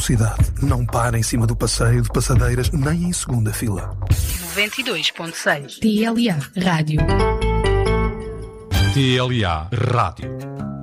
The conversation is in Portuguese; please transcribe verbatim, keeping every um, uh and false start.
velocidade. Não para em cima do passeio de passadeiras nem em segunda fila. noventa e dois ponto seis T L A Rádio. T L A Rádio.